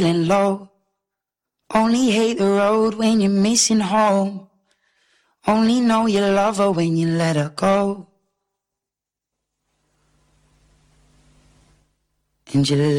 feeling low. Only hate the road when you're missing home. Only know you love her when you let her go. And you